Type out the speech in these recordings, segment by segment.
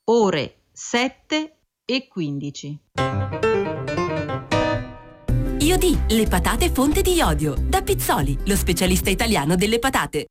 ore 7:15. IOD, le patate fonte di iodio. Da Pizzoli, lo specialista italiano delle patate.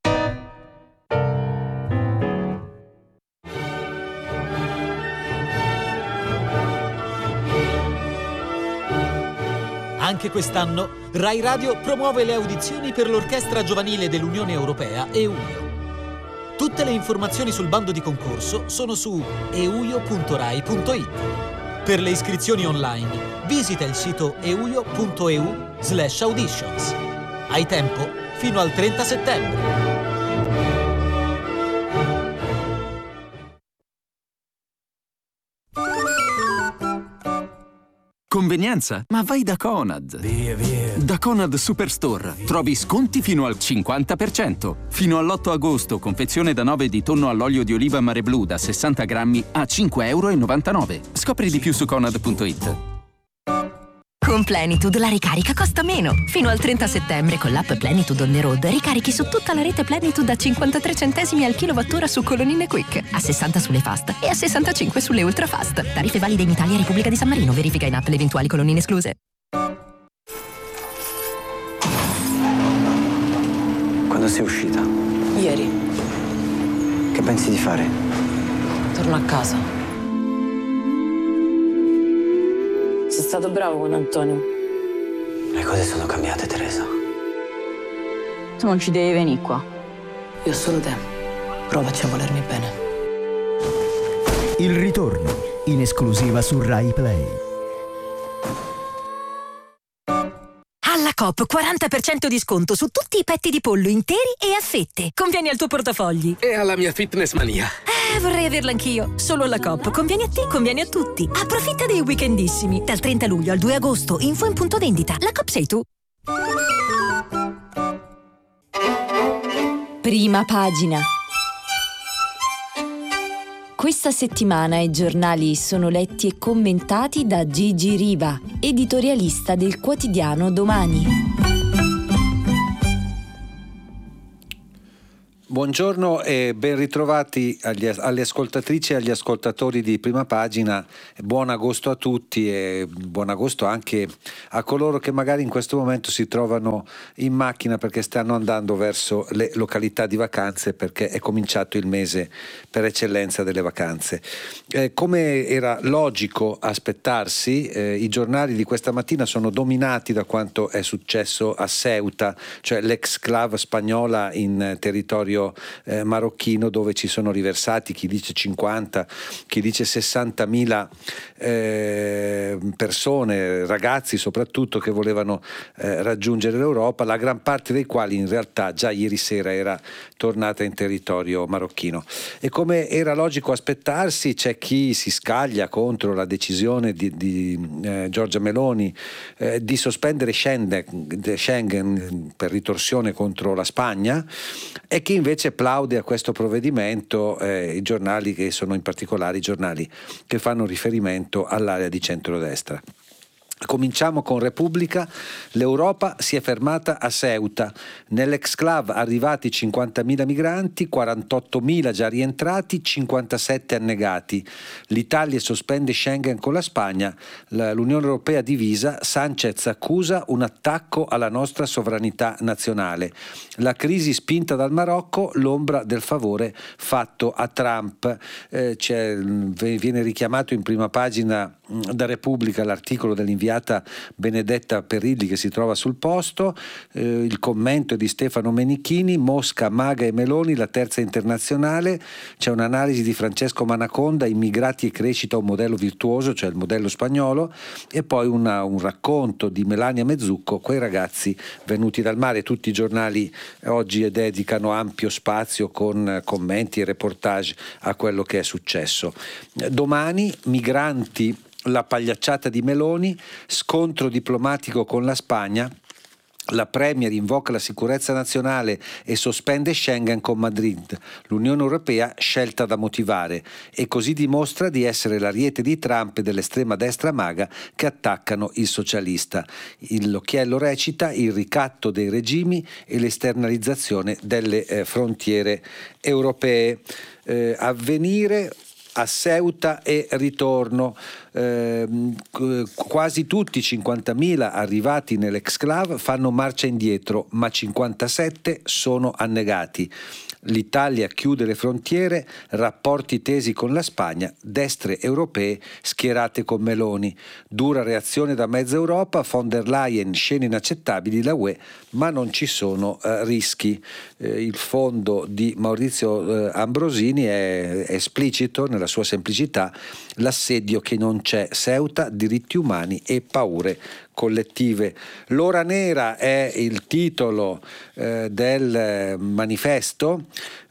Anche quest'anno Rai Radio promuove le audizioni per l'Orchestra Giovanile dell'Unione Europea EUIO. Tutte le informazioni sul bando di concorso sono su euio.rai.it. Per le iscrizioni online visita il sito euio.eu/auditions. Hai tempo fino al 30 settembre. Convenienza? Ma vai da Conad! Via. Da Conad Superstore trovi sconti fino al 50%. Fino all'8 agosto, confezione da 9 di tonno all'olio di oliva Mare Blu da 60 grammi a €5,99. Scopri di più su Conad.it. Con Plenitude la ricarica costa meno. Fino al 30 settembre con l'app Plenitude on the road ricarichi su tutta la rete Plenitude a 53 centesimi al kilowattora su colonnine Quick, a 60 sulle fast e a 65 sulle ultra fast. Tariffe valide in Italia e Repubblica di San Marino. Verifica in app le eventuali colonnine escluse. Quando sei uscita? Ieri. Che pensi di fare? Torno a casa. Sei stato bravo con Antonio. Le cose sono cambiate, Teresa. Tu non ci devi venire qua. Io ho solo te. Provaci a volermi bene. Il ritorno, in esclusiva su Rai Play. Alla Coop 40% di sconto su tutti i petti di pollo interi e a fette. Conviene al tuo portafogli. E alla mia fitness mania. Vorrei averla anch'io. Solo alla Coop. Conviene a te, conviene a tutti. Approfitta dei weekendissimi. Dal 30 luglio al 2 agosto. Info in punto vendita. La Coop sei tu. Prima pagina. Questa settimana i giornali sono letti e commentati da Gigi Riva, editorialista del quotidiano Domani. Buongiorno e ben ritrovati alle ascoltatrici e agli ascoltatori di Prima Pagina. Buon agosto a tutti e buon agosto anche a coloro che magari in questo momento si trovano in macchina perché stanno andando verso le località di vacanze, perché è cominciato il mese per eccellenza delle vacanze. Come era logico aspettarsi, i giornali di questa mattina sono dominati da quanto è successo a Ceuta, cioè l'exclave spagnola in territorio marocchino, dove ci sono riversati chi dice 50, chi dice 60.000 persone, ragazzi soprattutto, che volevano raggiungere l'Europa, la gran parte dei quali in realtà già ieri sera era tornata in territorio marocchino. E come era logico aspettarsi, c'è chi si scaglia contro la decisione di Giorgia Meloni di sospendere Schengen per ritorsione contro la Spagna, e chi invece plaude a questo provvedimento, i giornali che sono in particolare i giornali che fanno riferimento all'area di centrodestra. Cominciamo con Repubblica. L'Europa si è fermata a Ceuta. Nell'exclave arrivati 50.000 migranti, 48.000 già rientrati, 57 annegati. L'Italia sospende Schengen con la Spagna. L'Unione Europea divisa. Sanchez accusa un attacco alla nostra sovranità nazionale. La crisi spinta dal Marocco, l'ombra del favore fatto a Trump. Viene richiamato in prima pagina da Repubblica l'articolo dell'inviata Benedetta Perilli che si trova sul posto, il commento è di Stefano Menichini, Mosca, Maga e Meloni, la terza internazionale. C'è un'analisi di Francesco Manaconda, immigrati e crescita, un modello virtuoso, cioè il modello spagnolo, e poi un racconto di Melania Mezzucco, quei ragazzi venuti dal mare. Tutti i giornali oggi dedicano ampio spazio con commenti e reportage a quello che è successo. Domani, migranti, la pagliacciata di Meloni, scontro diplomatico con la Spagna, la Premier invoca la sicurezza nazionale e sospende Schengen con Madrid, l'Unione Europea scelta da motivare, e così dimostra di essere l'ariete di Trump e dell'estrema destra maga che attaccano il socialista. L'occhiello recita: il ricatto dei regimi e l'esternalizzazione delle frontiere europee. Avvenire a Ceuta e ritorno. Quasi tutti i 50.000 arrivati nell'exclave fanno marcia indietro, ma 57 sono annegati. L'Italia chiude le frontiere, rapporti tesi con la Spagna, destre europee schierate con Meloni. Dura reazione da mezza Europa, von der Leyen, scene inaccettabili, la UE, ma non ci sono rischi. Il fondo di Maurizio Ambrosini è esplicito nella sua semplicità: l'assedio che non c'è, Ceuta, diritti umani e paure collettive. L'ora nera è il titolo del manifesto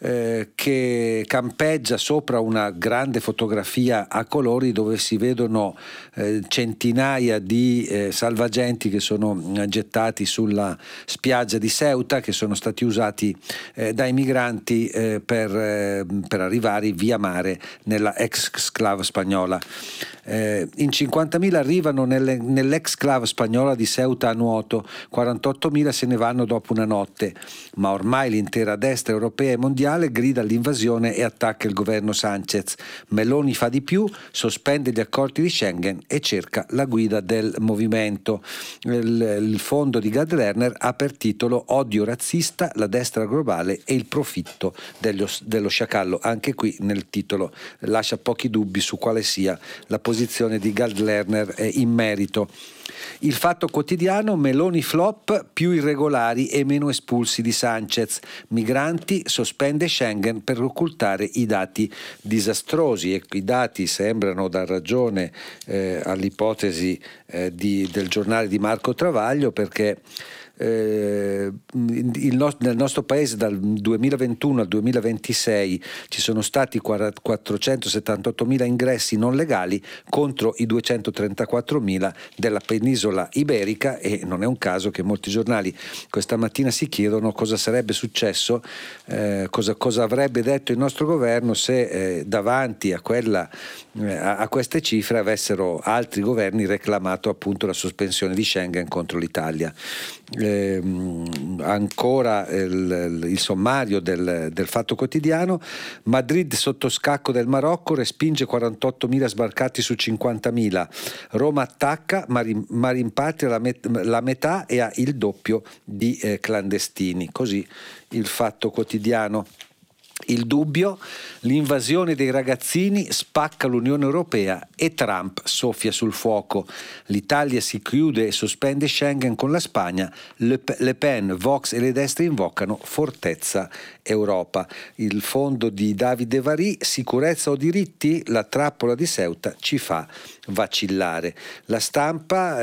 che campeggia sopra una grande fotografia a colori dove si vedono centinaia di salvagenti che sono gettati sulla spiaggia di Ceuta, che sono stati usati dai migranti per arrivare via mare nella ex-sclave spagnola. In 50.000 arrivano nell'ex-sclave spagnola di Ceuta a nuoto, 48.000 se ne vanno dopo una notte, ma ormai l'intera destra europea e mondiale grida all'invasione e attacca il governo Sanchez. Meloni fa di più, sospende gli accordi di Schengen e cerca la guida del movimento. Il fondo di Gad Lerner ha per titolo Odio razzista, la destra globale e il profitto dello sciacallo. Anche qui nel titolo lascia pochi dubbi su quale sia la posizione di Gad Lerner in merito. Il Fatto Quotidiano: Meloni flop, più irregolari e meno espulsi di Sanchez. Migranti, sospende Schengen per occultare i dati disastrosi. E i dati sembrano dar ragione all'ipotesi del giornale di Marco Travaglio, perché nel nostro paese dal 2021 al 2026 ci sono stati 478.000 ingressi non legali contro i 234.000 della penisola iberica, e non è un caso che molti giornali questa mattina si chiedono cosa sarebbe successo, cosa avrebbe detto il nostro governo se davanti a queste cifre avessero altri governi reclamato appunto la sospensione di Schengen contro l'Italia. Ancora il sommario del Fatto Quotidiano: Madrid sotto scacco del Marocco, respinge 48.000 sbarcati su 50.000. Roma attacca ma rimpatria la metà e ha il doppio di clandestini. Così il Fatto Quotidiano. Il Dubbio: l'invasione dei ragazzini spacca l'Unione Europea e Trump soffia sul fuoco. L'Italia si chiude e sospende Schengen con la Spagna. Le Pen, Vox e le destre invocano Fortezza Europa. Il fondo di Davide Varì: sicurezza o diritti? La trappola di Ceuta ci fa vacillare. La Stampa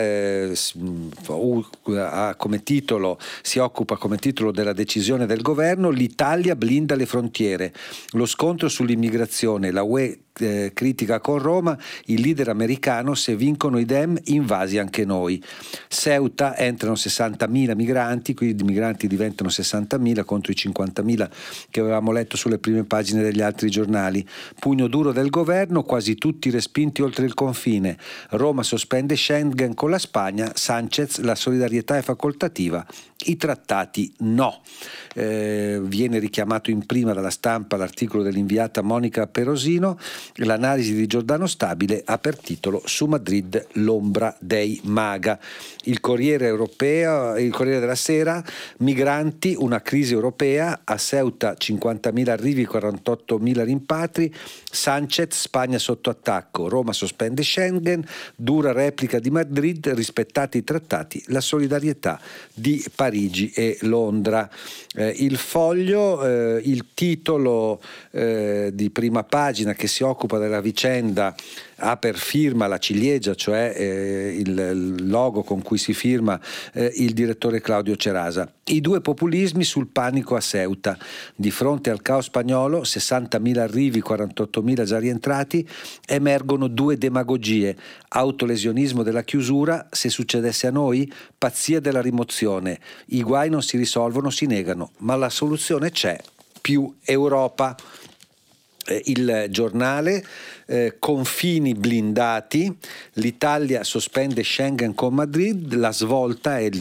si occupa come titolo della decisione del governo: l'Italia blinda le frontiere. Lo scontro sull'immigrazione, la UE critica con Roma, il leader americano: se vincono i Dem invasi anche noi. Ceuta, entrano 60.000 migranti, quindi i migranti diventano 60.000 contro i 50.000 che avevamo letto sulle prime pagine degli altri giornali. Pugno duro del governo, quasi tutti respinti oltre il confine. Roma sospende Schengen con la Spagna. Sanchez: la solidarietà è facoltativa, i trattati no. Viene richiamato in prima dalla Stampa l'articolo dell'inviata Monica Perosino. L'analisi di Giordano Stabile ha per titolo Su Madrid l'ombra dei Maga. Il Corriere della Sera: migranti, una crisi europea, a Ceuta 50.000 arrivi, 48.000 rimpatri. Sanchez: Spagna sotto attacco, Roma sospende Schengen, dura replica di Madrid, rispettati i trattati, la solidarietà di Parigi e Londra. Il Foglio, il titolo di prima pagina che si occupa della vicenda, ha per firma la ciliegia, cioè il logo con cui si firma il direttore Claudio Cerasa. I due populismi sul panico a Ceuta. Di fronte al caos spagnolo, 60.000 arrivi, 48.000 già rientrati, emergono due demagogie: autolesionismo della chiusura, se succedesse a noi, pazzia della rimozione, i guai non si risolvono, si negano, ma la soluzione c'è, più Europa. Il giornale, confini blindati, l'Italia sospende Schengen con Madrid, la svolta è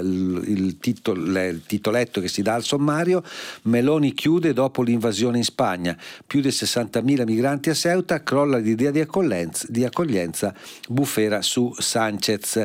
il titoletto che si dà al sommario. Meloni chiude dopo l'invasione in Spagna, più di 60.000 migranti a Ceuta, crolla l'idea di accoglienza, bufera su Sanchez.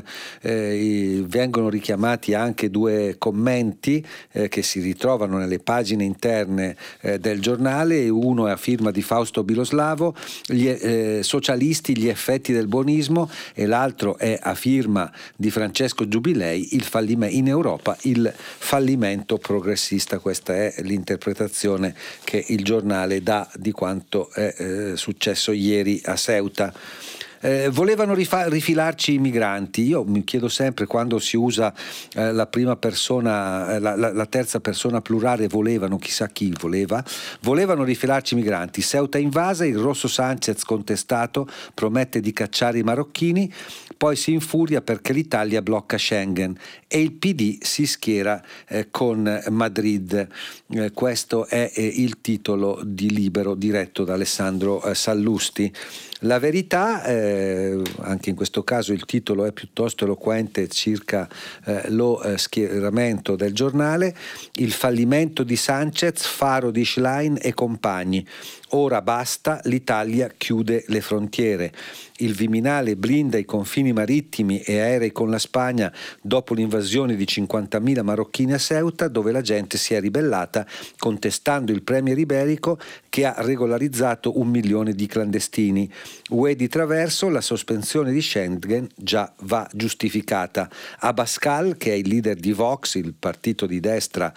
Vengono richiamati anche due commenti che si ritrovano nelle pagine interne del giornale. Uno è a firma di Fausto Biloslavo, socialisti, gli effetti del buonismo, e l'altro è a firma di Francesco Giubilei, in Europa il fallimento progressista. Questa è l'interpretazione che il giornale dà di quanto è successo ieri a Ceuta. Volevano rifilarci i migranti. Io mi chiedo sempre, quando si usa la prima persona, la terza persona plurale, chissà chi volevano rifilarci i migranti. Ceuta invasa, il rosso Sanchez contestato promette di cacciare i marocchini, poi si infuria perché l'Italia blocca Schengen e il PD si schiera con Madrid. Questo è il titolo di Libero diretto da Alessandro Sallusti. La Verità, anche in questo caso il titolo è piuttosto eloquente circa lo schieramento del giornale. Il fallimento di Sanchez, faro di Schlein e compagni. Ora basta, l'Italia chiude le frontiere. Il Viminale blinda i confini marittimi e aerei con la Spagna dopo l'invasione di 50.000 marocchini a Ceuta, dove la gente si è ribellata contestando il premier iberico che ha regolarizzato 1 milione di clandestini. UE di traverso, la sospensione di Schengen già va giustificata. Abascal, che è il leader di Vox, il partito di destra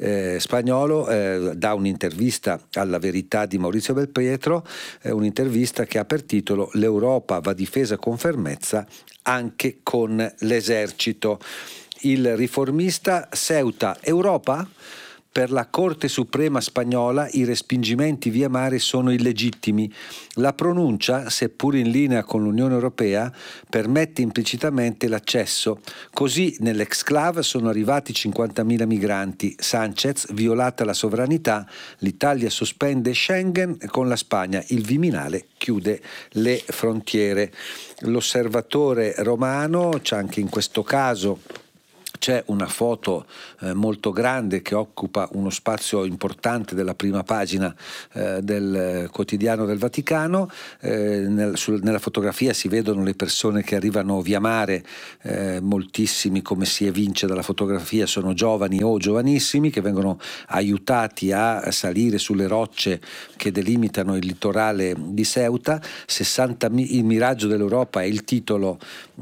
spagnolo, dà un'intervista alla Verità di Maurizio Belpietro, un'intervista che ha per titolo "L'Europa va difesa con fermezza anche con l'esercito". Il Riformista: Ceuta, Europa? Per la Corte Suprema spagnola i respingimenti via mare sono illegittimi. La pronuncia, seppur in linea con l'Unione Europea, permette implicitamente l'accesso. Così nell'exclave sono arrivati 50.000 migranti. Sanchez, violata la sovranità, l'Italia sospende Schengen con la Spagna. Il Viminale chiude le frontiere. L'Osservatore romano, c'è anche in questo caso c'è una foto molto grande che occupa uno spazio importante della prima pagina del quotidiano del Vaticano. Nella fotografia si vedono le persone che arrivano via mare, moltissimi, come si evince dalla fotografia, sono giovani o giovanissimi che vengono aiutati a salire sulle rocce che delimitano il litorale di Ceuta. Il miraggio dell'Europa è il titolo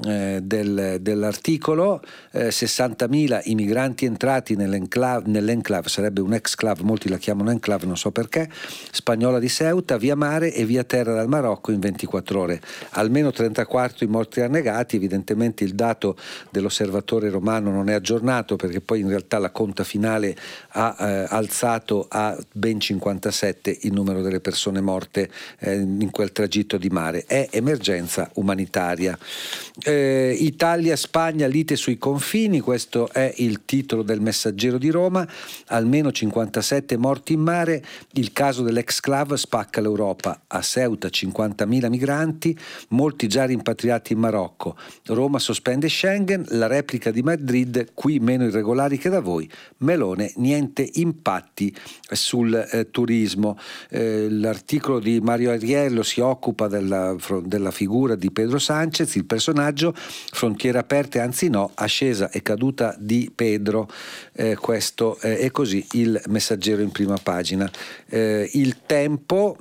dell'articolo. 60.000 i migranti entrati nell'enclave, sarebbe un exclave, molti la chiamano enclave, non so perché, spagnola di Ceuta, via mare e via terra dal Marocco in 24 ore. Almeno 34 i morti annegati. Evidentemente il dato dell'Osservatore romano non è aggiornato, perché poi in realtà la conta finale ha alzato a ben 57 il numero delle persone morte in quel tragitto di mare. È emergenza umanitaria. Italia-Spagna, lite sui confini, questo è il titolo del Messaggero di Roma. Almeno 57 morti in mare, il caso dell'exclave spacca l'Europa. A Ceuta 50.000 migranti, molti già rimpatriati in Marocco. Roma sospende Schengen, la replica di Madrid, qui meno irregolari che da voi. Melone, niente impatti sul turismo. L'articolo di Mario Ariello si occupa della figura di Pedro Sanchez, il personaggio, frontiere aperte anzi no, ascesa e caduta di Pedro. Questo è così il Messaggero in prima pagina. Il Tempo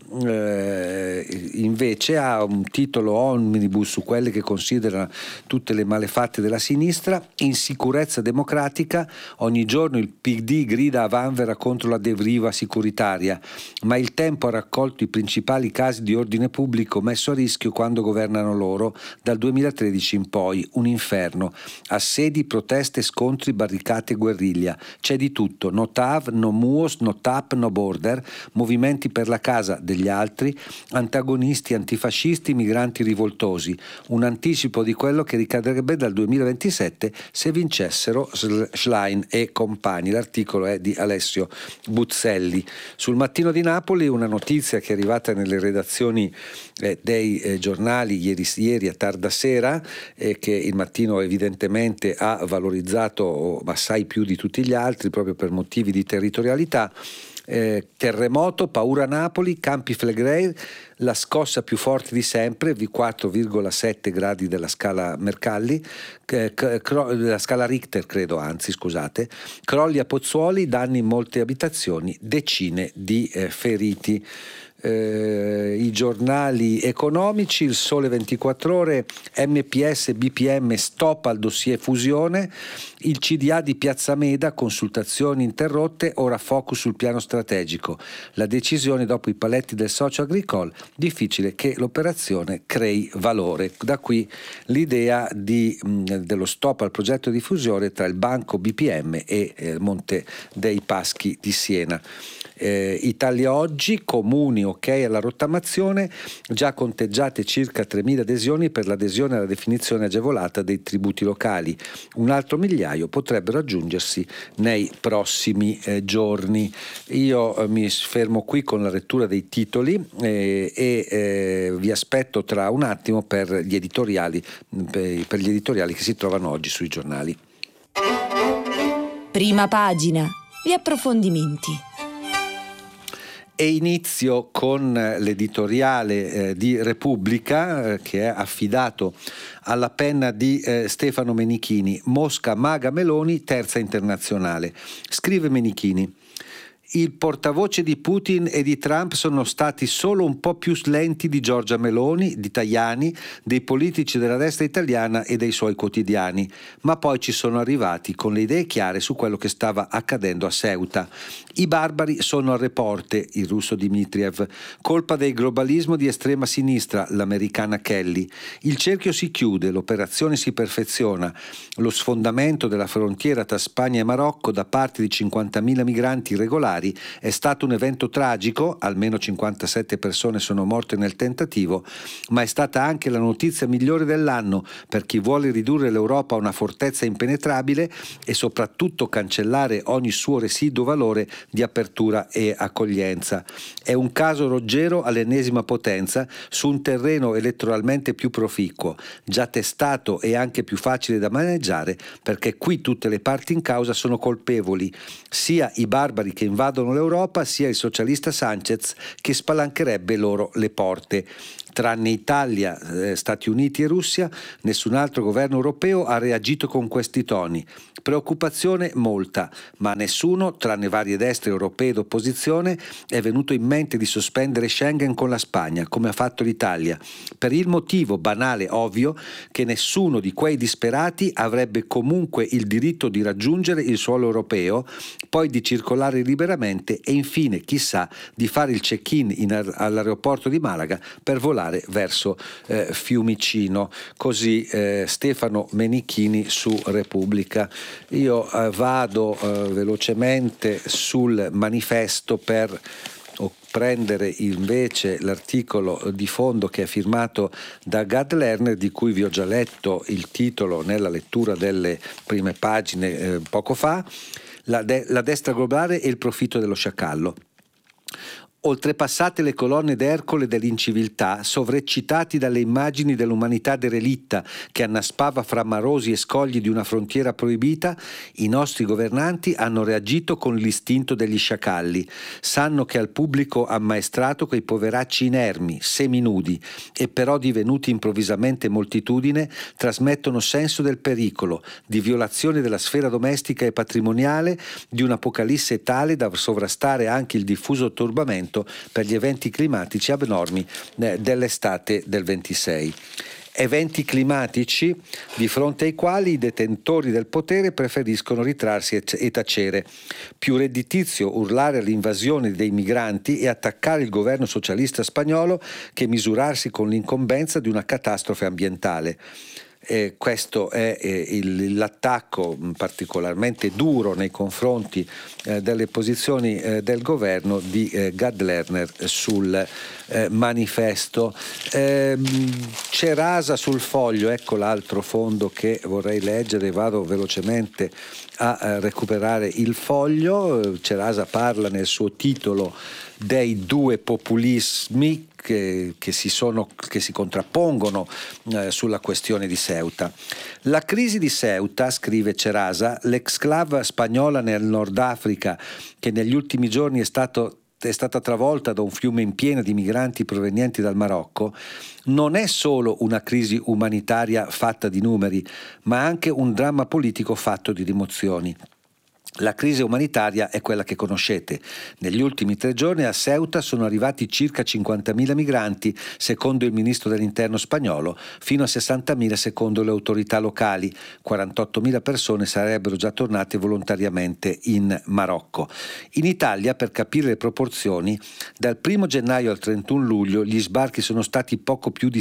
invece ha un titolo omnibus su quelle che considera tutte le malefatte della sinistra. Insicurezza democratica, ogni giorno il PD grida a vanvera contro la deriva sicuritaria, ma il Tempo ha raccolto i principali casi di ordine pubblico messo a rischio quando governano loro dal 2013 in poi. Un inferno, assedi, proteste, scontri, barricate, guerriglia, c'è di tutto, no TAV, no MUOS, no TAP, no border, movimenti per la casa degli altri, comunisti, antifascisti, migranti rivoltosi, un anticipo di quello che ricadrebbe dal 2027 se vincessero Schlein e compagni. L'articolo è di Alessio Buzzelli. Sul Mattino di Napoli una notizia che è arrivata nelle redazioni dei giornali ieri a tarda sera, che il Mattino evidentemente ha valorizzato assai più di tutti gli altri proprio per motivi di territorialità. Terremoto, paura a Napoli, Campi Flegrei, la scossa più forte di sempre, 4,7 gradi della scala Mercalli, della scala Richter scusate, crolli a Pozzuoli, danni in molte abitazioni, decine di feriti. I giornali economici, il Sole 24 Ore, MPS BPM stop al dossier fusione, il CDA di Piazza Meda, consultazioni interrotte, ora focus sul piano strategico, la decisione dopo i paletti del socio agricole, difficile che l'operazione crei valore. Da qui l'idea dello stop al progetto di fusione tra il banco BPM e Monte dei Paschi di Siena. Italia Oggi, comuni ok alla rottamazione, già conteggiate circa 3.000 adesioni per l'adesione alla definizione agevolata dei tributi locali, un altro migliaio potrebbero aggiungersi nei prossimi giorni. Io mi fermo qui con la lettura dei titoli e vi aspetto tra un attimo per gli editoriali che si trovano oggi sui giornali. Prima pagina, gli approfondimenti. E inizio con l'editoriale di Repubblica che è affidato alla penna di Stefano Menichini. Mosca, maga Meloni, terza internazionale. Scrive Menichini: il portavoce di Putin e di Trump sono stati solo un po' più lenti di Giorgia Meloni, di Tajani, dei politici della destra italiana e dei suoi quotidiani, ma poi ci sono arrivati con le idee chiare su quello che stava accadendo a Ceuta. I barbari sono alle porte, il russo Dmitriev, colpa del globalismo di estrema sinistra, l'americana Kelly. Il cerchio si chiude, l'operazione si perfeziona, lo sfondamento della frontiera tra Spagna e Marocco da parte di 50.000 migranti irregolari è stato un evento tragico, almeno 57 persone sono morte nel tentativo, ma è stata anche la notizia migliore dell'anno per chi vuole ridurre l'Europa a una fortezza impenetrabile e soprattutto cancellare ogni suo residuo valore di apertura e accoglienza. È un caso Ruggero all'ennesima potenza su un terreno elettoralmente più proficuo, già testato e anche più facile da maneggiare, perché qui tutte le parti in causa sono colpevoli, sia i barbari che invadono l'Europa, sia il socialista Sanchez che spalancherebbe loro le porte. Tranne Italia, Stati Uniti e Russia, nessun altro governo europeo ha reagito con questi toni. Preoccupazione molta, ma nessuno, tranne varie destre europee d'opposizione, è venuto in mente di sospendere Schengen con la Spagna, come ha fatto l'Italia, per il motivo banale, ovvio, che nessuno di quei disperati avrebbe comunque il diritto di raggiungere il suolo europeo, poi di circolare liberamente e infine, chissà, di fare il check-in all'aeroporto di Malaga per volare verso Fiumicino. Così Stefano Menichini su Repubblica. Io vado velocemente sul Manifesto per prendere invece l'articolo di fondo che è firmato da Gad Lerner, di cui vi ho già letto il titolo nella lettura delle prime pagine poco fa, la destra globale e il profitto dello sciacallo. Oltrepassate le colonne d'Ercole dell'inciviltà, sovreccitati dalle immagini dell'umanità derelitta che annaspava fra marosi e scogli di una frontiera proibita, i nostri governanti hanno reagito con l'istinto degli sciacalli. Sanno che al pubblico ammaestrato quei poveracci inermi, seminudi e però divenuti improvvisamente moltitudine, trasmettono senso del pericolo, di violazione della sfera domestica e patrimoniale, di un'apocalisse tale da sovrastare anche il diffuso turbamento per gli eventi climatici abnormi dell'estate del 26. Eventi climatici di fronte ai quali i detentori del potere preferiscono ritrarsi e tacere. Più redditizio urlare all'invasione dei migranti e attaccare il governo socialista spagnolo che misurarsi con l'incombenza di una catastrofe ambientale. Questo è l'attacco particolarmente duro nei confronti delle posizioni del governo di Gad Lerner sul manifesto. Cerasa sul Foglio, ecco l'altro fondo che vorrei leggere, vado velocemente a recuperare il Foglio. Cerasa parla nel suo titolo dei due populismi che si contrappongono sulla questione di Ceuta. La crisi di Ceuta, scrive Cerasa, l'exclave spagnola nel Nord Africa, che negli ultimi giorni è stata travolta da un fiume in piena di migranti provenienti dal Marocco, non è solo una crisi umanitaria fatta di numeri, ma anche un dramma politico fatto di rimozioni. La crisi umanitaria è quella che conoscete. Negli ultimi 3 giorni a Ceuta sono arrivati circa 50.000 migranti, secondo il ministro dell'interno spagnolo, fino a 60.000 secondo le autorità locali. 48.000 persone sarebbero già tornate volontariamente in Marocco. In Italia, per capire le proporzioni, dal 1 gennaio al 31 luglio gli sbarchi sono stati poco più di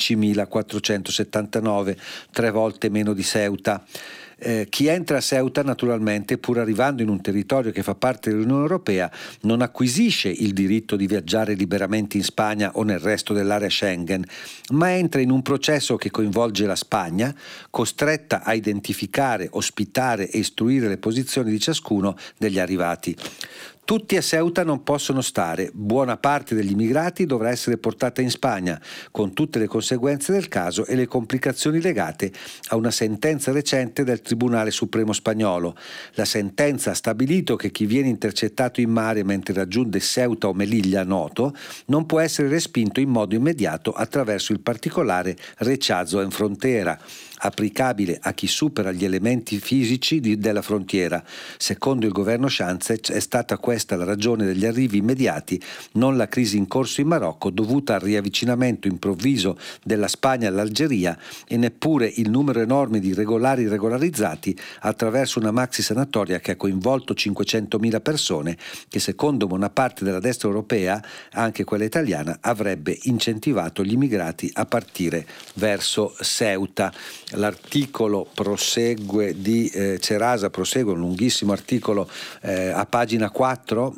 16.479, 3 volte meno di Ceuta. Chi entra a Ceuta, naturalmente, pur arrivando in un territorio che fa parte dell'Unione Europea, non acquisisce il diritto di viaggiare liberamente in Spagna o nel resto dell'area Schengen, ma entra in un processo che coinvolge la Spagna, costretta a identificare, ospitare e istruire le posizioni di ciascuno degli arrivati. Tutti a Ceuta non possono stare, buona parte degli immigrati dovrà essere portata in Spagna, con tutte le conseguenze del caso e le complicazioni legate a una sentenza recente del Tribunale Supremo spagnolo. La sentenza ha stabilito che chi viene intercettato in mare mentre raggiunge Ceuta o Melilla, noto, non può essere respinto in modo immediato attraverso il particolare rechazo en frontera, applicabile a chi supera gli elementi fisici della frontiera. Secondo il governo Sánchez è stata questa la ragione degli arrivi immediati, non la crisi in corso in Marocco dovuta al riavvicinamento improvviso della Spagna all'Algeria e neppure il numero enorme di regolari regolarizzati attraverso una maxi sanatoria che ha coinvolto 500.000 persone che, secondo buona parte della destra europea, anche quella italiana, avrebbe incentivato gli immigrati a partire verso Ceuta. L'articolo prosegue di Cerasa, prosegue un lunghissimo articolo a pagina 4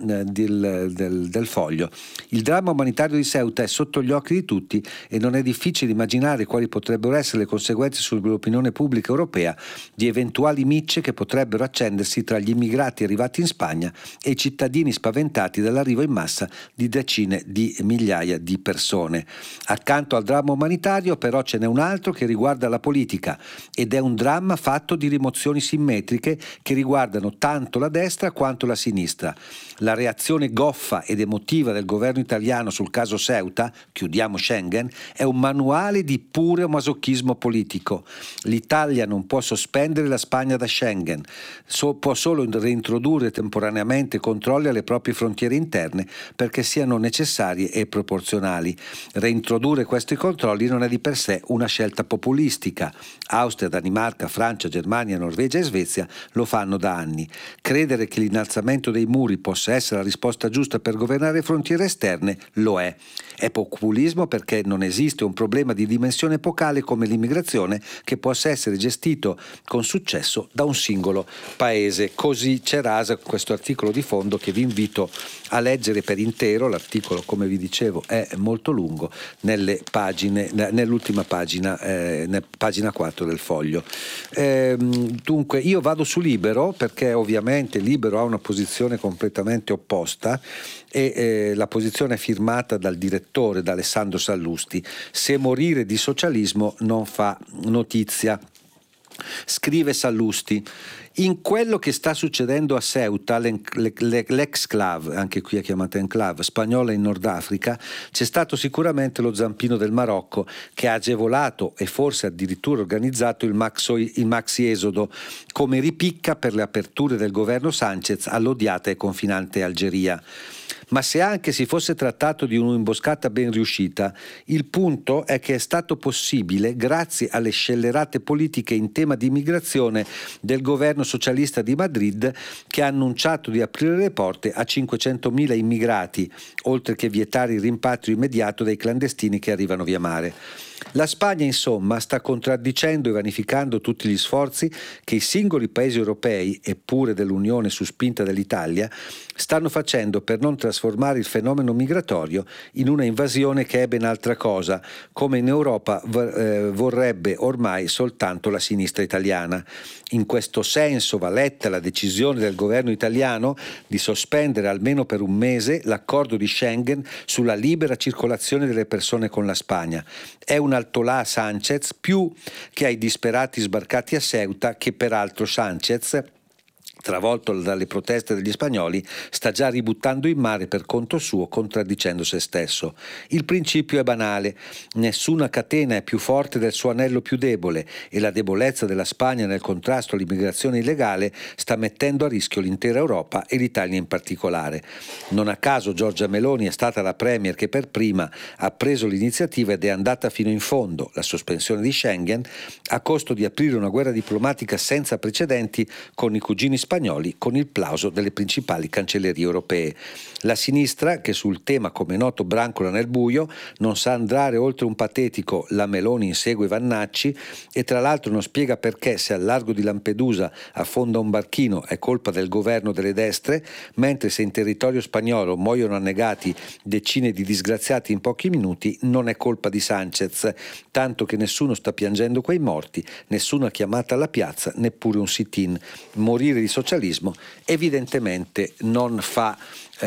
del Foglio. Il dramma umanitario di Ceuta è sotto gli occhi di tutti e non è difficile immaginare quali potrebbero essere le conseguenze sull'opinione pubblica europea di eventuali micce che potrebbero accendersi tra gli immigrati arrivati in Spagna e i cittadini spaventati dall'arrivo in massa di decine di migliaia di persone. Accanto al dramma umanitario però ce n'è un altro che riguarda la politica, ed è un dramma fatto di rimozioni simmetriche che riguardano tanto la destra quanto la sinistra. La reazione goffa ed emotiva del governo italiano sul caso Ceuta, chiudiamo Schengen, è un manuale di puro masochismo politico. L'Italia non può sospendere la Spagna da Schengen, può solo reintrodurre temporaneamente controlli alle proprie frontiere interne perché siano necessari e proporzionali. Reintrodurre questi controlli non è di per sé una scelta populistica. Austria, Danimarca, Francia, Germania, Norvegia e Svezia lo fanno da anni. Credere che l'innalzamento dei muri possa essere la risposta giusta per governare frontiere esterne lo è. È populismo perché non esiste un problema di dimensione epocale come l'immigrazione che possa essere gestito con successo da un singolo paese. Così Cerasa, questo articolo di fondo che vi invito a leggere per intero. L'articolo, come vi dicevo, è molto lungo, nell'ultima pagina, pagina 4 del Foglio. Dunque io vado su Libero perché ovviamente Libero ha una posizione completamente opposta e la posizione è firmata dal direttore, da Alessandro Sallusti. Se morire di socialismo non fa notizia. Scrive Sallusti: in quello che sta succedendo a Ceuta, l'exclave, anche qui è chiamata enclave, spagnola in Nord Africa, c'è stato sicuramente lo zampino del Marocco che ha agevolato e forse addirittura organizzato il maxi esodo come ripicca per le aperture del governo Sánchez all'odiata e confinante Algeria. Ma se anche si fosse trattato di un'imboscata ben riuscita, il punto è che è stato possibile grazie alle scellerate politiche in tema di immigrazione del governo socialista di Madrid, che ha annunciato di aprire le porte a 500.000 immigrati, oltre che vietare il rimpatrio immediato dei clandestini che arrivano via mare. La Spagna, insomma, sta contraddicendo e vanificando tutti gli sforzi che i singoli paesi europei, eppure dell'Unione su spinta dell'Italia, stanno facendo per non trasformare il fenomeno migratorio in una invasione che è ben altra cosa, come in Europa vorrebbe ormai soltanto la sinistra italiana. In questo senso va letta la decisione del governo italiano di sospendere almeno per un mese l'accordo di Schengen sulla libera circolazione delle persone con la Spagna. È un altolà a Sánchez più che ai disperati sbarcati a Ceuta, che peraltro Sánchez, travolto dalle proteste degli spagnoli, sta già ributtando in mare per conto suo, contraddicendo se stesso. Il principio è banale: nessuna catena è più forte del suo anello più debole, e la debolezza della Spagna nel contrasto all'immigrazione illegale sta mettendo a rischio l'intera Europa e l'Italia in particolare. Non a caso Giorgia Meloni è stata la premier che per prima ha preso l'iniziativa ed è andata fino in fondo: la sospensione di Schengen, a costo di aprire una guerra diplomatica senza precedenti con i cugini spagnoli, con il plauso delle principali cancellerie europee. La sinistra, che sul tema, come noto, brancola nel buio, non sa andare oltre un patetico "la Meloni insegue Vannacci", e tra l'altro non spiega perché, se al largo di Lampedusa affonda un barchino, è colpa del governo delle destre, mentre se in territorio spagnolo muoiono annegati decine di disgraziati in pochi minuti non è colpa di Sánchez, tanto che nessuno sta piangendo quei morti, nessuna chiamata alla piazza, neppure un sit-in. Morire di socialismo evidentemente non fa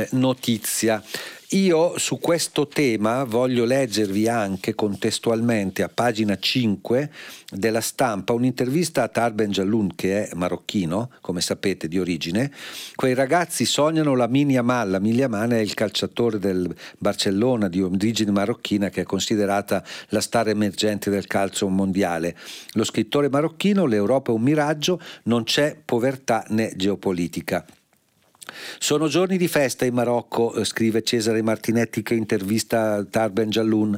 notizia. Io su questo tema voglio leggervi anche contestualmente a pagina 5 della Stampa un'intervista a Tahar Benjalloun, che è marocchino, come sapete, di origine. Quei ragazzi sognano Lamine Yamal. Lamine Yamal è il calciatore del Barcellona di origine marocchina, che è considerata la star emergente del calcio mondiale. Lo scrittore marocchino: l'Europa è un miraggio, non c'è povertà né geopolitica. Sono giorni di festa in Marocco, scrive Cesare Martinetti, che intervista Tahar Benjalloun.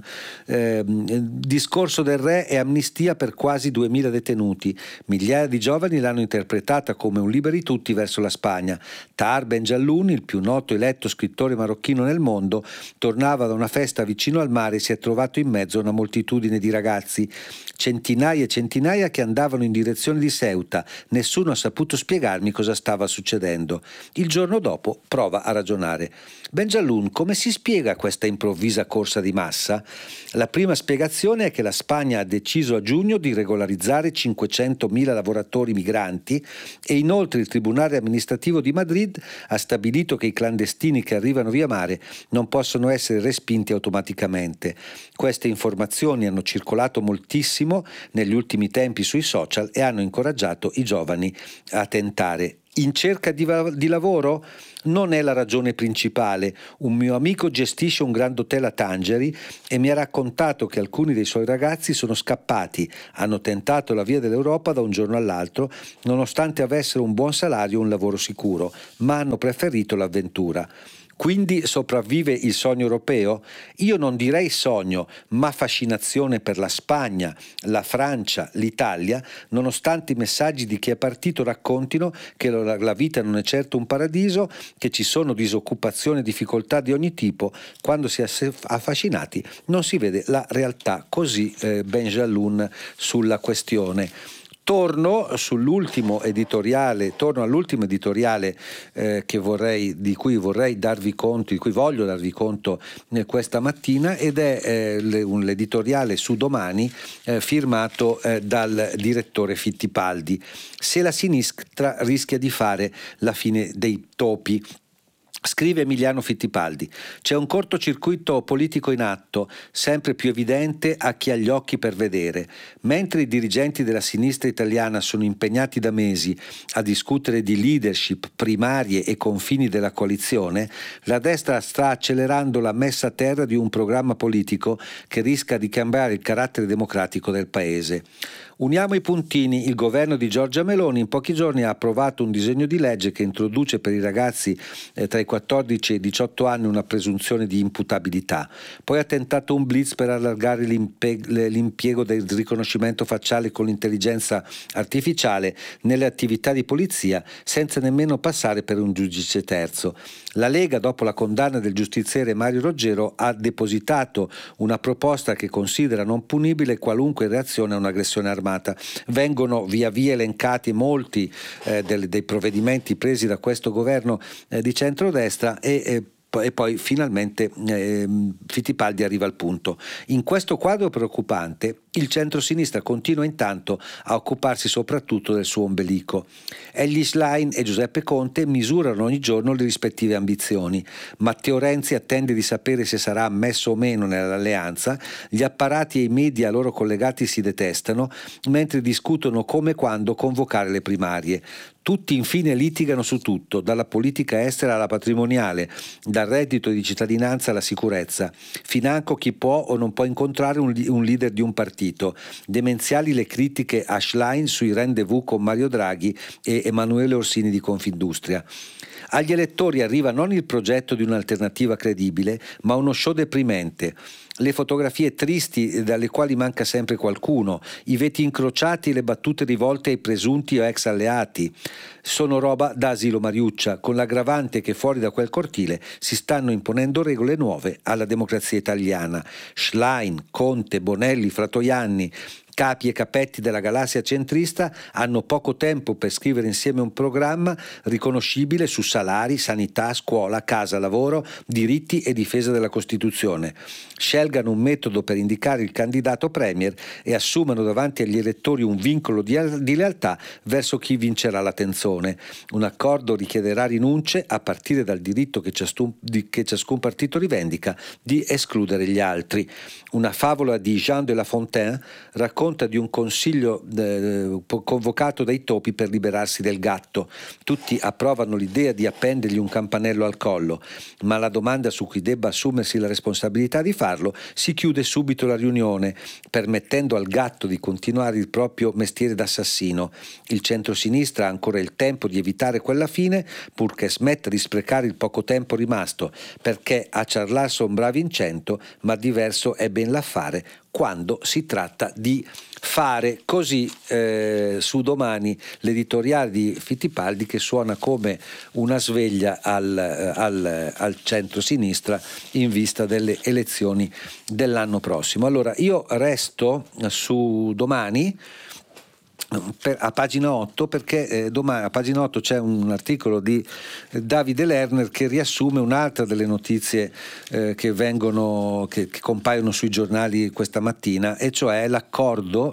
Discorso del re e amnistia per quasi 2000 detenuti. Migliaia di giovani l'hanno interpretata come un liberi tutti verso la Spagna. Tahar Benjalloun, il più noto e letto scrittore marocchino nel mondo, tornava da una festa vicino al mare e si è trovato in mezzo a una moltitudine di ragazzi, centinaia e centinaia, che andavano in direzione di Ceuta. Nessuno ha saputo spiegarmi cosa stava succedendo. Il giorno dopo prova a ragionare. Benjalloun, come si spiega questa improvvisa corsa di massa? La prima spiegazione è che la Spagna ha deciso a giugno di regolarizzare 500.000 lavoratori migranti, e inoltre il Tribunale amministrativo di Madrid ha stabilito che i clandestini che arrivano via mare non possono essere respinti automaticamente. Queste informazioni hanno circolato moltissimo negli ultimi tempi sui social e hanno incoraggiato i giovani a tentare. In cerca di lavoro? Non è la ragione principale. Un mio amico gestisce un grande hotel a Tangeri e mi ha raccontato che alcuni dei suoi ragazzi sono scappati, hanno tentato la via dell'Europa da un giorno all'altro, nonostante avessero un buon salario e un lavoro sicuro, ma hanno preferito l'avventura. Quindi sopravvive il sogno europeo? Io non direi sogno, ma fascinazione per la Spagna, la Francia, l'Italia, nonostante i messaggi di chi è partito raccontino che la vita non è certo un paradiso, che ci sono disoccupazione e difficoltà di ogni tipo. Quando si è affascinati non si vede la realtà. Così Benjalloun sulla questione. Torno all'ultimo editoriale di cui voglio darvi conto questa mattina, ed è l'editoriale su Domani firmato dal direttore Fittipaldi. Se la sinistra rischia di fare la fine dei topi. Scrive Emiliano Fittipaldi: c'è un cortocircuito politico in atto, sempre più evidente a chi ha gli occhi per vedere. Mentre i dirigenti della sinistra italiana sono impegnati da mesi a discutere di leadership, primarie e confini della coalizione, la destra sta accelerando la messa a terra di un programma politico che rischia di cambiare il carattere democratico del paese. Uniamo i puntini. Il governo di Giorgia Meloni in pochi giorni ha approvato un disegno di legge che introduce per i ragazzi tra i 14 e 18 anni una presunzione di imputabilità. Poi ha tentato un blitz per allargare l'impiego del riconoscimento facciale con l'intelligenza artificiale nelle attività di polizia, senza nemmeno passare per un giudice terzo. La Lega, dopo la condanna del giustiziere Mario Roggero, ha depositato una proposta che considera non punibile qualunque reazione a un'aggressione armata. Vengono via via elencati molti dei provvedimenti presi da questo governo di centrodestra e poi finalmente Fittipaldi arriva al punto. In questo quadro preoccupante il centro-sinistra continua intanto a occuparsi soprattutto del suo ombelico. Elly Schlein e Giuseppe Conte misurano ogni giorno le rispettive ambizioni. Matteo Renzi attende di sapere se sarà ammesso o meno nell'alleanza, gli apparati e i media a loro collegati si detestano, mentre discutono come e quando convocare le primarie. Tutti infine litigano su tutto, dalla politica estera alla patrimoniale, dal reddito di cittadinanza alla sicurezza. Financo chi può o non può incontrare un leader di un partito. Demenziali le critiche a Schlein sui rendezvous con Mario Draghi e Emanuele Orsini di Confindustria. Agli elettori arriva non il progetto di un'alternativa credibile, ma uno show deprimente. Le fotografie tristi dalle quali manca sempre qualcuno, i veti incrociati e le battute rivolte ai presunti o ex alleati. Sono roba da asilo Mariuccia, con l'aggravante che fuori da quel cortile si stanno imponendo regole nuove alla democrazia italiana. Schlein, Conte, Bonelli, Fratoianni, capi e capetti della galassia centrista hanno poco tempo per scrivere insieme un programma riconoscibile su salari, sanità, scuola, casa, lavoro, diritti e difesa della Costituzione. Scelgano un metodo per indicare il candidato premier e assumano davanti agli elettori un vincolo di lealtà verso chi vincerà la tenzone. Un accordo richiederà rinunce a partire dal diritto che ciascun partito rivendica di escludere gli altri. Una favola di Jean de La Fontaine racconta di un consiglio convocato dai topi per liberarsi del gatto. Tutti approvano l'idea di appendergli un campanello al collo, ma la domanda su chi debba assumersi la responsabilità di farlo si chiude subito la riunione, permettendo al gatto di continuare il proprio mestiere d'assassino. Il centro-sinistra ha ancora il tempo di evitare quella fine, purché smetta di sprecare il poco tempo rimasto, perché a ciarlar son bravi in 100, ma diverso è ben l'affare quando si tratta di fare. Così su Domani l'editoriale di Fittipaldi, che suona come una sveglia al centro-sinistra in vista delle elezioni dell'anno prossimo. Allora io resto su Domani a pagina 8 perché domani a pagina 8 c'è un articolo di Davide Lerner che riassume un'altra delle notizie che compaiono sui giornali questa mattina, e cioè l'accordo,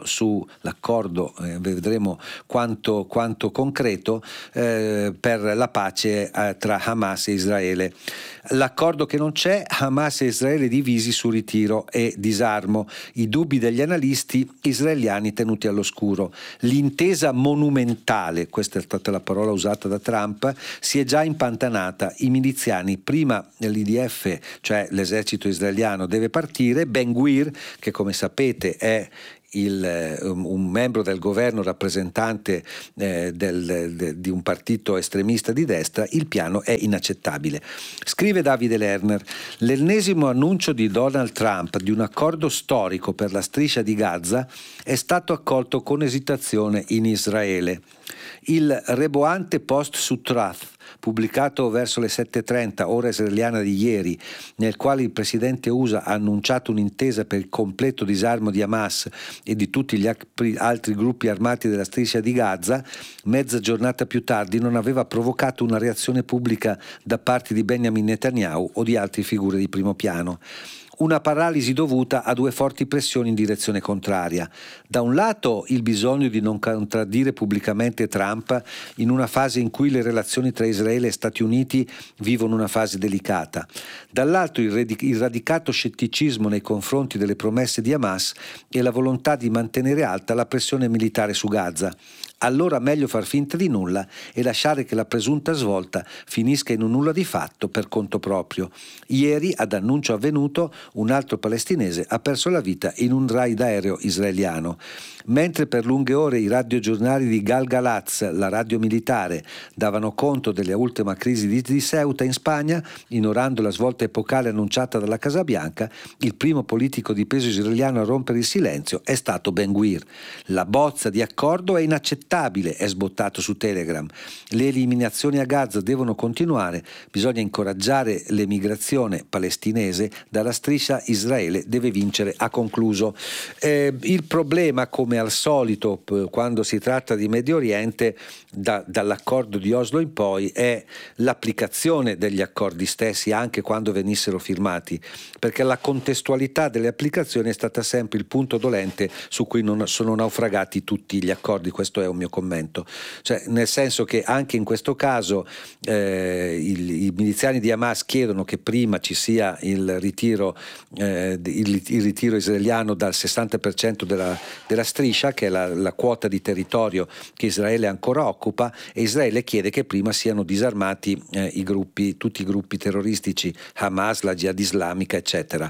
vedremo quanto concreto, per la pace tra Hamas e Israele. L'accordo che non c'è, Hamas e Israele divisi su ritiro e disarmo, i dubbi degli analisti israeliani tenuti all'oscuro. L'intesa monumentale, questa è stata la parola usata da Trump, si è già impantanata. I miliziani, prima l'IDF, cioè l'esercito israeliano, deve partire. Ben Gvir, che come sapete è un membro del governo, rappresentante di un partito estremista di destra, il piano è inaccettabile. Scrive Davide Lerner: l'ennesimo annuncio di Donald Trump di un accordo storico per la striscia di Gaza è stato accolto con esitazione in Israele. Il reboante post su Truth, pubblicato verso le 7:30 ora israeliana di ieri, nel quale il presidente USA ha annunciato un'intesa per il completo disarmo di Hamas e di tutti gli altri gruppi armati della striscia di Gaza, mezza giornata più tardi non aveva provocato una reazione pubblica da parte di Benjamin Netanyahu o di altre figure di primo piano. Una paralisi dovuta a due forti pressioni in direzione contraria. Da un lato il bisogno di non contraddire pubblicamente Trump in una fase in cui le relazioni tra Israele e Stati Uniti vivono una fase delicata. Dall'altro il radicato scetticismo nei confronti delle promesse di Hamas e la volontà di mantenere alta la pressione militare su Gaza. Allora meglio far finta di nulla e lasciare che la presunta svolta finisca in un nulla di fatto per conto proprio. Ieri, ad annuncio avvenuto, un altro palestinese ha perso la vita in un raid aereo israeliano. Mentre per lunghe ore i radiogiornali di Galgalatz, la radio militare, davano conto della ultima crisi di Ceuta in Spagna, ignorando la svolta epocale annunciata dalla Casa Bianca, il primo politico di peso israeliano a rompere il silenzio è stato Ben Gvir. La bozza di accordo è inaccettabile, è sbottato su Telegram. Le eliminazioni a Gaza devono continuare, bisogna incoraggiare l'emigrazione palestinese dalla striscia, Israele deve vincere, ha concluso. Il problema, come al solito quando si tratta di Medio Oriente, dall'accordo di Oslo in poi, è l'applicazione degli accordi stessi anche quando venissero firmati, perché la contestualità delle applicazioni è stata sempre il punto dolente su cui non sono naufragati tutti gli accordi. Questo è un mio commento, cioè, nel senso che anche in questo caso i miliziani di Hamas chiedono che prima ci sia il ritiro israeliano dal 60% della striscia, che è la quota di territorio che Israele ancora occupa, e Israele chiede che prima siano disarmati tutti i gruppi terroristici, Hamas, la Jihad islamica, eccetera.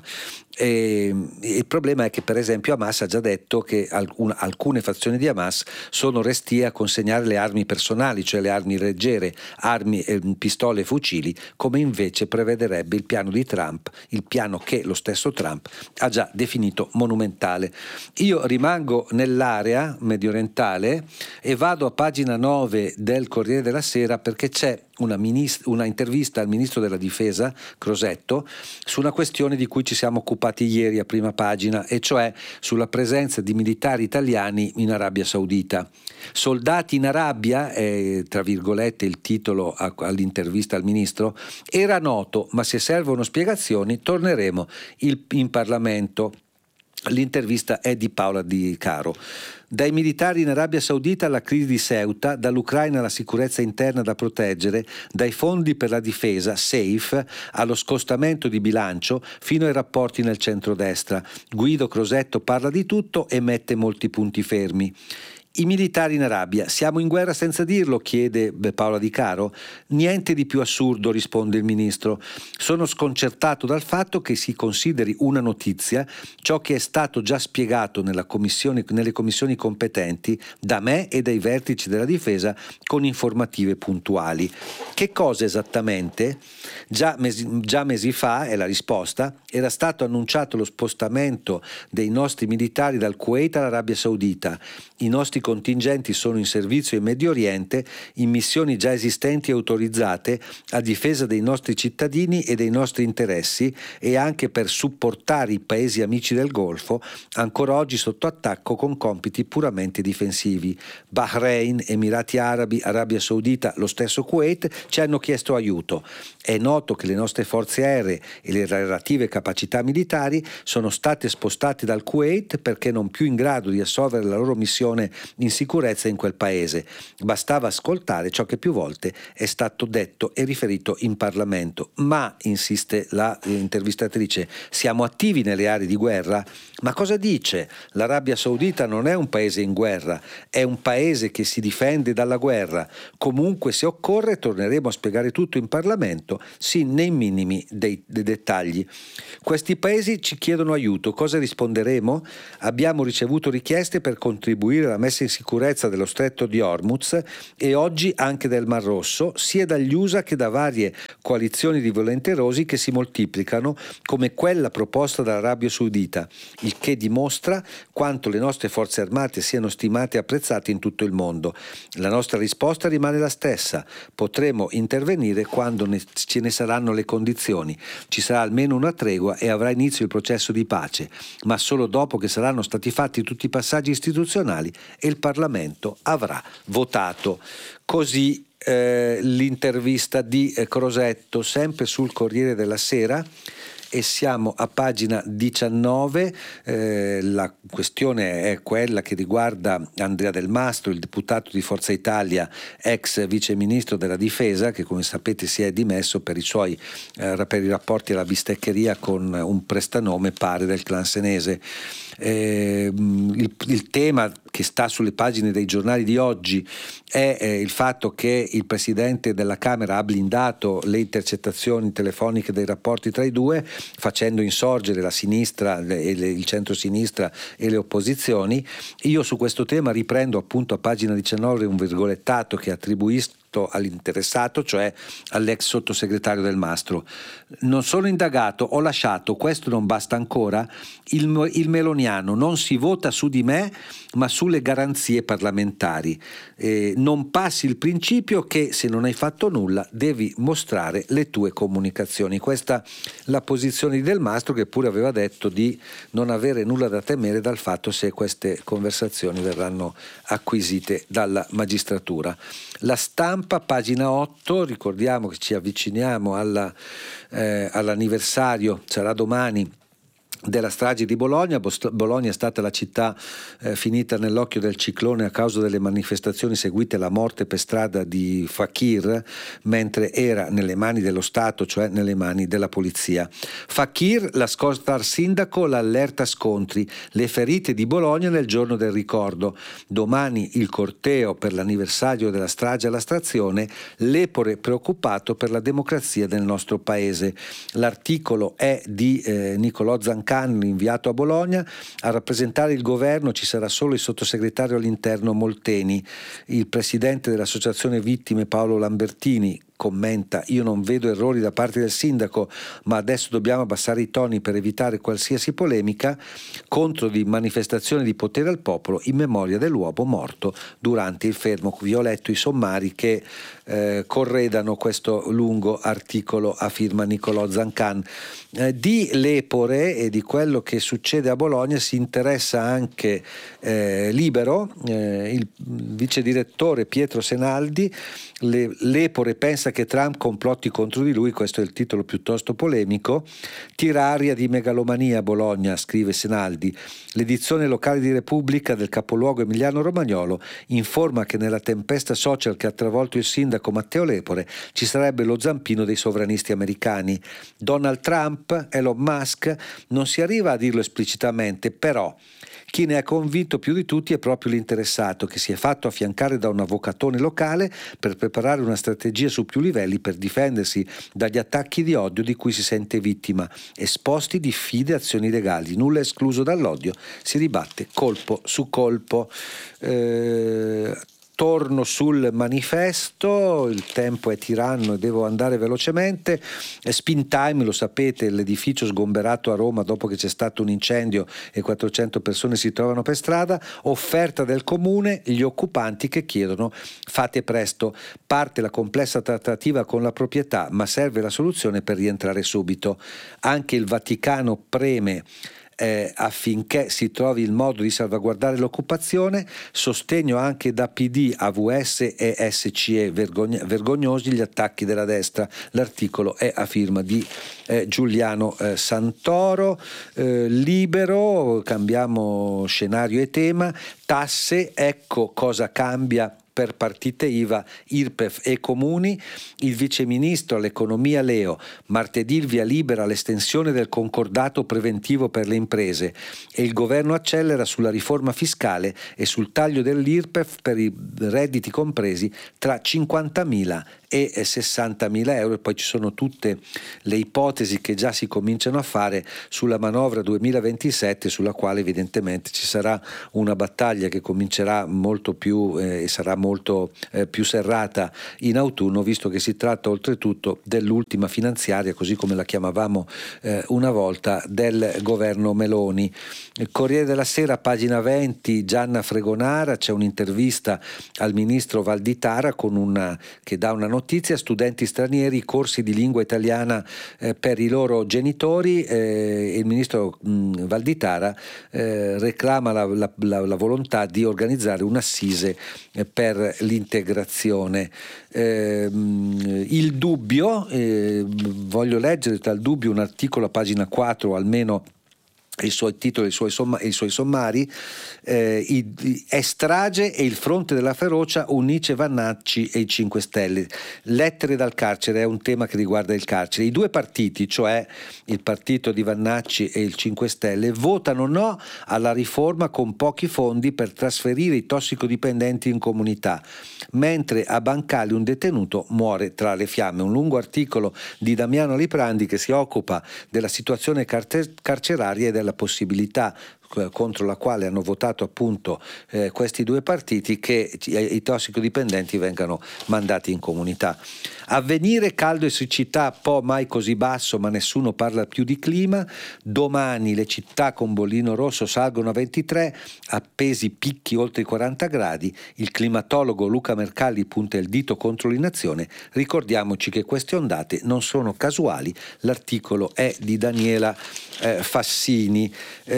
E il problema è che, per esempio, Hamas ha già detto che alcune fazioni di Hamas sono restie a consegnare le armi personali, cioè le armi leggere, pistole e fucili, come invece prevederebbe il piano di Trump, il piano che lo stesso Trump ha già definito monumentale. Io rimango nell'area mediorientale e vado a pagina 9 del Corriere della Sera, perché c'è una intervista al ministro della difesa Crosetto su una questione di cui ci siamo occupati ieri a prima pagina, e cioè sulla presenza di militari italiani in Arabia Saudita. Soldati in Arabia, tra virgolette il titolo all'intervista al ministro, era noto, ma se servono spiegazioni torneremo in Parlamento. L'intervista è di Paola Di Caro. Dai militari in Arabia Saudita alla crisi di Ceuta, dall'Ucraina alla sicurezza interna da proteggere, dai fondi per la difesa, SAFE, allo scostamento di bilancio, fino ai rapporti nel centrodestra. Guido Crosetto parla di tutto e mette molti punti fermi. I militari in Arabia, siamo in guerra senza dirlo? Chiede Paola Di Caro. Niente di più assurdo, risponde il ministro. Sono sconcertato dal fatto che si consideri una notizia ciò che è stato già spiegato nelle commissioni competenti da me e dai vertici della difesa con informative puntuali. Che cosa esattamente? Già mesi fa, è la risposta, era stato annunciato lo spostamento dei nostri militari dal Kuwait all'Arabia Saudita. I nostri contingenti sono in servizio in Medio Oriente, in missioni già esistenti e autorizzate a difesa dei nostri cittadini e dei nostri interessi, e anche per supportare i paesi amici del Golfo, ancora oggi sotto attacco con compiti puramente difensivi. Bahrain, Emirati Arabi, Arabia Saudita, lo stesso Kuwait ci hanno chiesto aiuto. È noto che le nostre forze aeree e le relative capacità militari sono state spostate dal Kuwait perché non più in grado di assolvere la loro missione in sicurezza in quel paese. Bastava ascoltare ciò che più volte è stato detto e riferito in Parlamento. Ma, insiste la intervistatrice, siamo attivi nelle aree di guerra? Ma cosa dice? L'Arabia Saudita non è un paese in guerra, è un paese che si difende dalla guerra. Comunque, se occorre, torneremo a spiegare tutto in Parlamento, sì, nei minimi dei dettagli. Questi paesi ci chiedono aiuto. Cosa risponderemo? Abbiamo ricevuto richieste per contribuire alla messa in sicurezza dello stretto di Hormuz e oggi anche del Mar Rosso, sia dagli USA che da varie coalizioni di volenterosi che si moltiplicano, come quella proposta dall'Arabia Saudita, il che dimostra quanto le nostre forze armate siano stimate e apprezzate in tutto il mondo. La nostra risposta rimane la stessa: potremo intervenire quando ce ne saranno le condizioni. Ci sarà almeno una tregua e avrà inizio il processo di pace, ma solo dopo che saranno stati fatti tutti i passaggi istituzionali e il Parlamento avrà votato. Così l'intervista di Crosetto, sempre sul Corriere della Sera. E siamo a pagina 19, la questione è quella che riguarda Andrea Del Mastro, il deputato di Forza Italia, ex viceministro della difesa, che come sapete si è dimesso per i rapporti alla bisteccheria con un prestanome, pare, del clan senese. Il tema che sta sulle pagine dei giornali di oggi è il fatto che il presidente della Camera ha blindato le intercettazioni telefoniche dei rapporti tra i due, facendo insorgere la sinistra, il centro-sinistra e le opposizioni. Io su questo tema riprendo appunto a pagina 19 un virgolettato che attribuisco all'interessato, cioè all'ex sottosegretario Del Mastro. Non sono indagato, ho lasciato, questo non basta ancora, il meloniano, non si vota su di me ma sulle garanzie parlamentari. Non passi il principio che se non hai fatto nulla devi mostrare le tue comunicazioni. Questa la posizione di Del Mastro, che pure aveva detto di non avere nulla da temere dal fatto se queste conversazioni verranno acquisite dalla magistratura. La Stampa, pagina 8, ricordiamo che ci avviciniamo all'anniversario, sarà domani, della strage di Bologna. Bologna è stata la città finita nell'occhio del ciclone a causa delle manifestazioni seguite alla morte per strada di Fakir mentre era nelle mani dello Stato, cioè nelle mani della polizia. Fakir, la scorta al sindaco, l'allerta scontri, le ferite di Bologna nel giorno del ricordo. Domani il corteo per l'anniversario della strage alla stazione, Lepore preoccupato per la democrazia del nostro paese. L'articolo è di Nicolò Zancani, inviato a Bologna. A rappresentare il governo ci sarà solo il sottosegretario all'interno Molteni. Il presidente dell'associazione vittime Paolo Lambertini commenta: io non vedo errori da parte del sindaco, ma adesso dobbiamo abbassare i toni per evitare qualsiasi polemica contro di manifestazioni di potere al popolo in memoria dell'uomo morto durante il fermo. Vi ho letto i sommari che corredano questo lungo articolo a firma Nicolò Zancan. Di Lepore e di quello che succede a Bologna si interessa anche Libero, il vice direttore Pietro Senaldi. Lepore pensa che Trump complotti contro di lui, questo è il titolo piuttosto polemico. Tira aria di megalomania a Bologna, scrive Senaldi. L'edizione locale di Repubblica del capoluogo emiliano romagnolo informa che nella tempesta social che ha travolto il sindaco Matteo Lepore ci sarebbe lo zampino dei sovranisti americani. Donald Trump, Elon Musk, non si arriva a dirlo esplicitamente, però chi ne è convinto più di tutti è proprio l'interessato, che si è fatto affiancare da un avvocatone locale per preparare una strategia su più livelli per difendersi dagli attacchi di odio di cui si sente vittima. Esposti diffide azioni legali, nulla escluso dall'odio, si ribatte colpo su colpo. Torno sul manifesto, il tempo è tiranno e devo andare velocemente. Spin Time, lo sapete, l'edificio sgomberato a Roma dopo che c'è stato un incendio e 400 persone si trovano per strada. Offerta del comune, gli occupanti che chiedono fate presto. Parte la complessa trattativa con la proprietà, ma serve la soluzione per rientrare subito. Anche il Vaticano preme affinché si trovi il modo di salvaguardare l'occupazione. Sostegno anche da PD, AVS e SCE, vergognosi gli attacchi della destra. L'articolo è a firma di Giuliano Santoro. Libero, cambiamo scenario e tema. Tasse, ecco cosa cambia per partite IVA, IRPEF e comuni. Il viceministro all'economia Leo, martedì il via libera all'estensione del concordato preventivo per le imprese e il governo accelera sulla riforma fiscale e sul taglio dell'IRPEF per i redditi compresi tra 50.000 e 60.000 euro. E poi ci sono tutte le ipotesi che già si cominciano a fare sulla manovra 2027, sulla quale evidentemente ci sarà una battaglia che comincerà molto più e sarà molto più serrata in autunno, visto che si tratta oltretutto dell'ultima finanziaria, così come la chiamavamo una volta, del governo Meloni. Il Corriere della Sera, pagina 20, Gianna Fregonara, c'è un'intervista al ministro Valditara che dà una notizia: studenti stranieri, corsi di lingua italiana per i loro genitori. Il ministro Valditara reclama la volontà di organizzare un'assise per l'integrazione. Il Dubbio, voglio leggere dal Dubbio un articolo a pagina 4 almeno i suoi titoli, i suoi sommari, è strage e il fronte della ferocia, Unice, Vannacci e i 5 Stelle. Lettere dal carcere è un tema che riguarda il carcere. I due partiti, cioè il partito di Vannacci e il 5 Stelle, votano no alla riforma con pochi fondi per trasferire i tossicodipendenti in comunità, mentre a Bancali un detenuto muore tra le fiamme. Un lungo articolo di Damiano Liprandi che si occupa della situazione carceraria e della possibilità contro la quale hanno votato appunto questi due partiti, che i tossicodipendenti vengano mandati in comunità. Avvenire, caldo e siccità, po' mai così basso ma nessuno parla più di clima. Domani le città con bollino rosso salgono a 23, appesi picchi oltre i 40 gradi. Il climatologo Luca Mercalli punta il dito contro l'inazione. Ricordiamoci che queste ondate non sono casuali. L'articolo è di Daniela Fassini.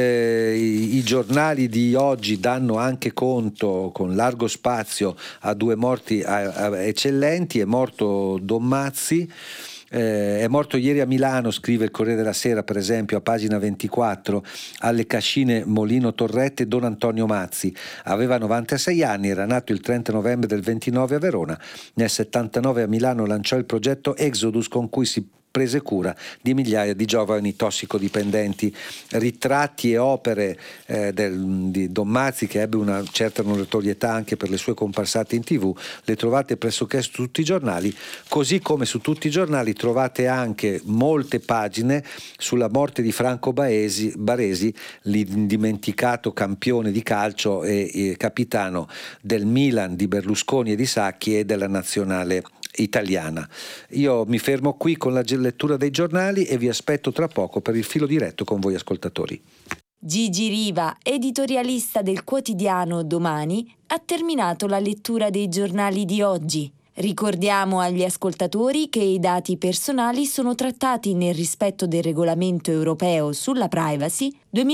I giornali di oggi danno anche conto con largo spazio a due morti eccellenti. È morto Don Mazzi, è morto ieri a Milano, scrive il Corriere della Sera, per esempio a pagina 24, alle Cascine Molino Torrette, Don Antonio Mazzi. Aveva 96 anni, era nato il 30 novembre del 29 a Verona. Nel 79 a Milano lanciò il progetto Exodus, con cui si prese cura di migliaia di giovani tossicodipendenti. Ritratti e opere di Don Mazzi, che ebbe una certa notorietà anche per le sue comparsate in TV, le trovate pressoché su tutti i giornali, così come su tutti i giornali trovate anche molte pagine sulla morte di Franco Baresi, l'indimenticato campione di calcio e capitano del Milan, di Berlusconi e di Sacchi e della nazionale italiana. Io mi fermo qui con la lettura dei giornali e vi aspetto tra poco per il filo diretto con voi ascoltatori. Gigi Riva, editorialista del quotidiano Domani, ha terminato la lettura dei giornali di oggi. Ricordiamo agli ascoltatori che i dati personali sono trattati nel rispetto del regolamento europeo sulla privacy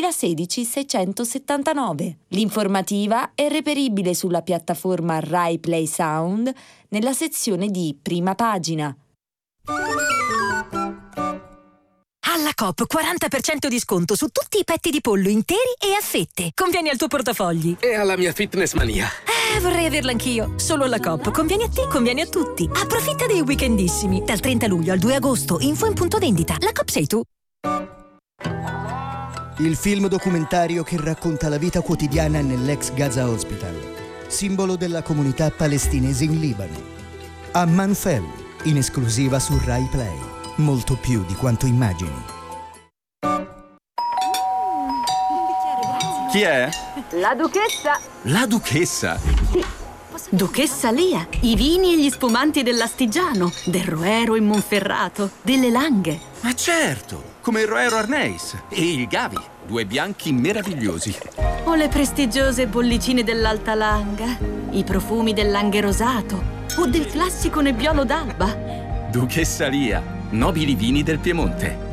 2016-679. L'informativa è reperibile sulla piattaforma Rai Play Sound nella sezione di Prima Pagina. Alla Coop 40% di sconto su tutti i petti di pollo interi e a fette. Conviene al tuo portafogli. E alla mia fitness mania. Vorrei averla anch'io. Solo alla Coop. Conviene a te, conviene a tutti. Approfitta dei weekendissimi. Dal 30 luglio al 2 agosto. Info in punto vendita. La Coop sei tu. Il film documentario che racconta la vita quotidiana nell'ex Gaza Hospital, simbolo della comunità palestinese in Libano. Amman Fell, in esclusiva su Rai Play. Molto più di quanto immagini. Chi è? La duchessa. La duchessa? Duchessa Lia, i vini e gli spumanti dell'Astigiano, del Roero in Monferrato, delle Langhe. Ma certo, come il Roero Arneis e il Gavi, due bianchi meravigliosi. O le prestigiose bollicine dell'Alta Langa, i profumi del Langhe rosato o del classico Nebbiolo d'Alba. Duchessa Lia, nobili vini del Piemonte.